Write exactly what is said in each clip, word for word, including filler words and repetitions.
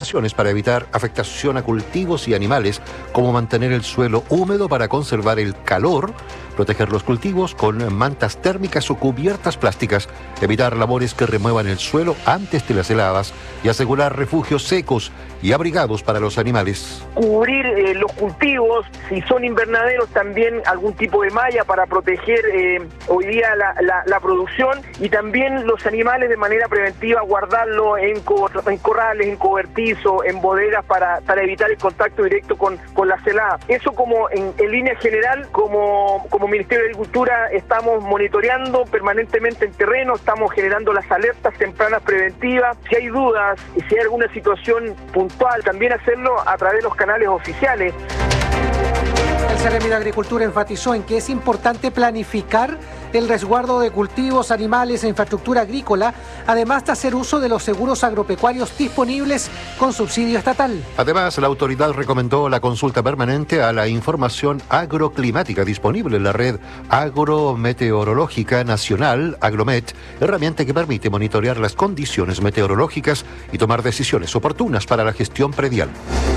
recomendaciones para evitar afectación a cultivos y animales, como mantener el suelo húmedo para conservar el calor, proteger los cultivos con mantas térmicas o cubiertas plásticas, evitar labores que remuevan el suelo antes de las heladas y asegurar refugios secos y abrigados para los animales. Cubrir eh, los cultivos, si son invernaderos también algún tipo de malla para proteger eh, hoy día la, la, la producción, y también los animales de manera preventiva guardarlo en, co en corrales, en cobertizo, en bodegas para, para evitar el contacto directo con, con las heladas. Eso como en, en línea general, como, como Ministerio de Agricultura estamos monitoreando permanentemente en terreno, estamos generando las alertas tempranas preventivas. Si hay dudas y si hay alguna situación puntual, también hacerlo a través de los canales oficiales. El Ceremi de Agricultura enfatizó en que es importante planificar el resguardo de cultivos, animales e infraestructura agrícola, además de hacer uso de los seguros agropecuarios disponibles con subsidio estatal. Además, la autoridad recomendó la consulta permanente a la información agroclimática disponible en la red agrometeorológica nacional, Agromet, herramienta que permite monitorear las condiciones meteorológicas y tomar decisiones oportunas para la gestión predial.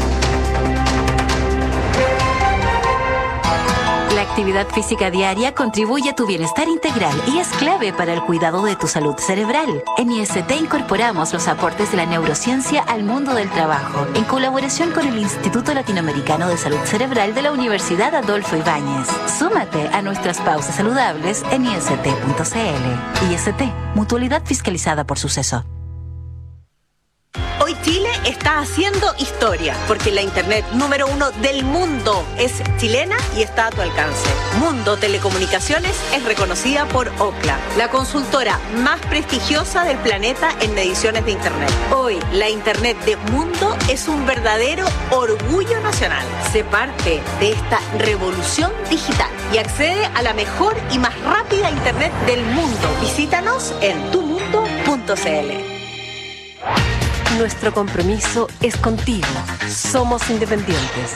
La actividad física diaria contribuye a tu bienestar integral y es clave para el cuidado de tu salud cerebral. En I S T incorporamos los aportes de la neurociencia al mundo del trabajo, en colaboración con el Instituto Latinoamericano de Salud Cerebral de la Universidad Adolfo Ibáñez. Súmate a nuestras pausas saludables en I S T punto C L. I S T, mutualidad fiscalizada por Suceso. Hoy Chile está haciendo historia, porque la internet número uno del mundo es chilena y está a tu alcance. Mundo Telecomunicaciones es reconocida por Ookla, la consultora más prestigiosa del planeta en mediciones de internet. Hoy, la internet de Mundo es un verdadero orgullo nacional. Sé parte de esta revolución digital y accede a la mejor y más rápida internet del mundo. Visítanos en tu mundo punto C L. Nuestro compromiso es contigo. Somos independientes.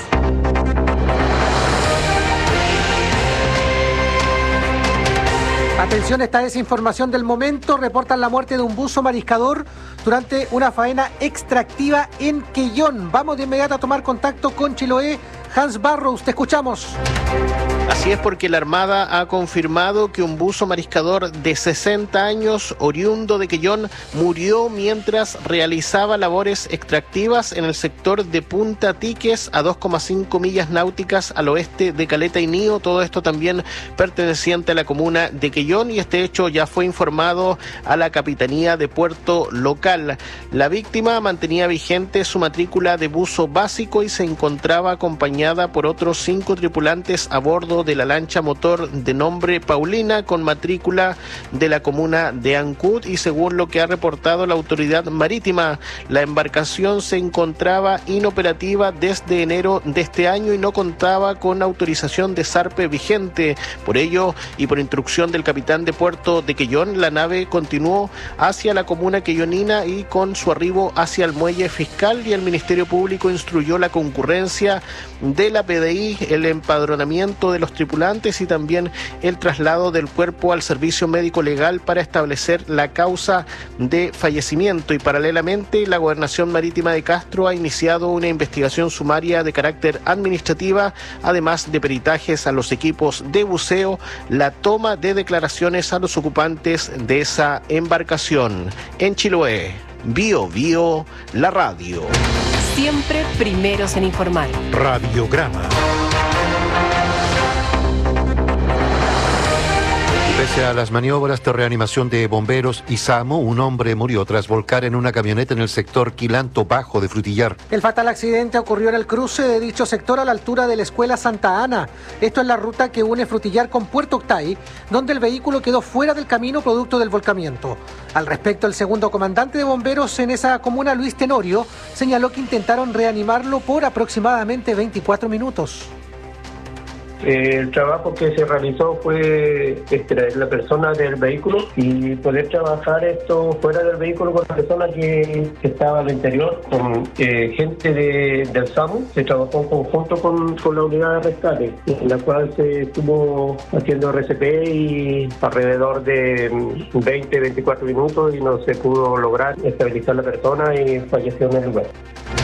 Atención, esta es información del momento. Reportan la muerte de un buzo mariscador durante una faena extractiva en Quellón. Vamos de inmediato a tomar contacto con Chiloé. Hans Barrows, te escuchamos. Así es, porque la Armada ha confirmado que un buzo mariscador de sesenta años, oriundo de Quellón, murió mientras realizaba labores extractivas en el sector de Punta Tiques, a dos coma cinco millas náuticas al oeste de Caleta y Nío, todo esto también perteneciente a la comuna de Quellón, y este hecho ya fue informado a la Capitanía de Puerto local. La víctima mantenía vigente su matrícula de buzo básico y se encontraba acompañada por otros cinco tripulantes a bordo de la lancha motor de nombre Paulina, con matrícula de la comuna de Ancud, y según lo que ha reportado la autoridad marítima, la embarcación se encontraba inoperativa desde enero de este año y no contaba con autorización de zarpe vigente. Por ello, y por instrucción del capitán de puerto de Quellón, la nave continuó hacia la comuna quellonina y con su arribo hacia el muelle fiscal, y el Ministerio Público instruyó la concurrencia de la P D I, el empadronamiento de los tripulantes y también el traslado del cuerpo al servicio médico legal para establecer la causa de fallecimiento. Y paralelamente, la Gobernación Marítima de Castro ha iniciado una investigación sumaria de carácter administrativa, además de peritajes a los equipos de buceo, la toma de declaraciones a los ocupantes de esa embarcación. En Chiloé, Bio Bio, la radio. Siempre primeros en informar. Radiograma. Pese a las maniobras de reanimación de bomberos y SAMU, un hombre murió tras volcar en una camioneta en el sector Quilanto Bajo de Frutillar. El fatal accidente ocurrió en el cruce de dicho sector a la altura de la Escuela Santa Ana. Esto es la ruta que une Frutillar con Puerto Octay, donde el vehículo quedó fuera del camino producto del volcamiento. Al respecto, el segundo comandante de bomberos en esa comuna, Luis Tenorio, señaló que intentaron reanimarlo por aproximadamente veinticuatro minutos. El trabajo que se realizó fue extraer la persona del vehículo y poder trabajar esto fuera del vehículo con la persona que, que estaba al interior, con eh, gente de, del SAMU. Se trabajó en conjunto con, con la unidad de rescate, en la cual se estuvo haciendo R C P y alrededor de veinte a veinticuatro minutos y no se pudo lograr estabilizar la persona y falleció en el lugar.